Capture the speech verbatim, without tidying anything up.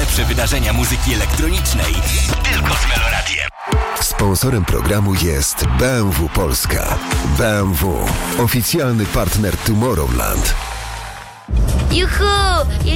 najlepsze wydarzenia muzyki elektronicznej tylko z Meloradiem. Sponsorem programu jest B M W Polska. B M W, oficjalny partner Tomorrowland. Juhu!